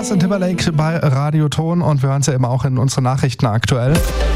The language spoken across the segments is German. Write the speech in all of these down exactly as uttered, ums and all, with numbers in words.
Justin Timberlake bei Radio Ton und wir hören es ja immer auch in unseren Nachrichten aktuell.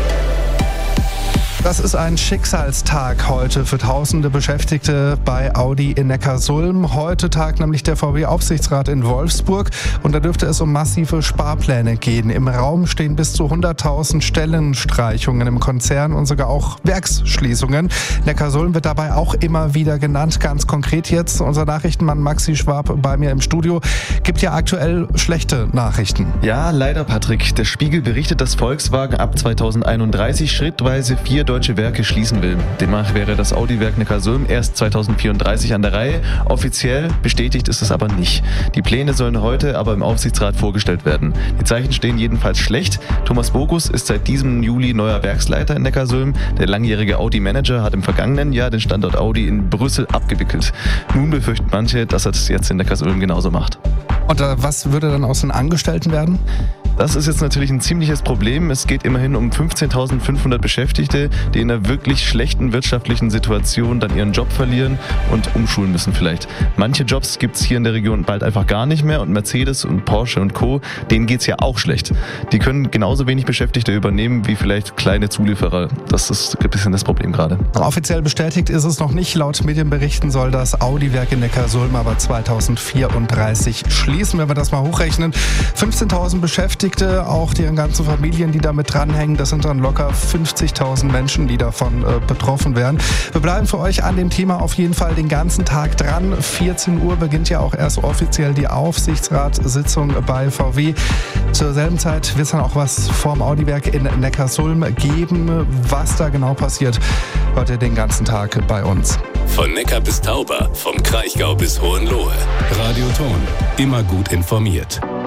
Das ist ein Schicksalstag heute für tausende Beschäftigte bei Audi in Neckarsulm. Heute tagt nämlich der V W-Aufsichtsrat in Wolfsburg und da dürfte es um massive Sparpläne gehen. Im Raum stehen bis zu hunderttausend Stellenstreichungen im Konzern und sogar auch Werksschließungen. Neckarsulm wird dabei auch immer wieder genannt. Ganz konkret jetzt unser Nachrichtenmann Maxi Schwab bei mir im Studio. Gibt ja aktuell schlechte Nachrichten. Ja, leider, Patrick. Der Spiegel berichtet, dass Volkswagen ab zweitausendeinunddreißig schrittweise vier deutsche Werke schließen will. Demnach wäre das Audi-Werk Neckarsulm erst zweitausendvierunddreißig an der Reihe. Offiziell bestätigt ist es aber nicht. Die Pläne sollen heute aber im Aufsichtsrat vorgestellt werden. Die Zeichen stehen jedenfalls schlecht. Thomas Bogus ist seit diesem Juli neuer Werksleiter in Neckarsulm. Der langjährige Audi-Manager hat im vergangenen Jahr den Standort Audi in Brüssel abgewickelt. Nun befürchten manche, dass er das jetzt in Neckarsulm genauso macht. Und äh, was würde dann aus den Angestellten werden? Das ist jetzt natürlich ein ziemliches Problem. Es geht immerhin um fünfzehntausendfünfhundert Beschäftigte, die in einer wirklich schlechten wirtschaftlichen Situation dann ihren Job verlieren und umschulen müssen vielleicht. Manche Jobs gibt es hier in der Region bald einfach gar nicht mehr und Mercedes und Porsche und Co., denen geht es ja auch schlecht. Die können genauso wenig Beschäftigte übernehmen wie vielleicht kleine Zulieferer. Das ist ein bisschen das Problem gerade. Offiziell bestätigt ist es noch nicht. Laut Medienberichten soll das Audi-Werk in Neckarsulm aber zweitausendvierunddreißig schließen. Wenn wir das mal hochrechnen, fünfzehntausend Beschäftigte, auch deren ganzen Familien, die damit dranhängen. Das sind dann locker fünfzigtausend Menschen, die davon äh, betroffen wären. Wir bleiben für euch an dem Thema auf jeden Fall den ganzen Tag dran. vierzehn Uhr beginnt ja auch erst offiziell die Aufsichtsratssitzung bei V W. Zur selben Zeit wird es dann auch was vorm Audi-Werk in Neckarsulm geben. Was da genau passiert, hört ihr den ganzen Tag bei uns. Von Neckar bis Tauber, vom Kraichgau bis Hohenlohe. Radio Ton, immer gut informiert.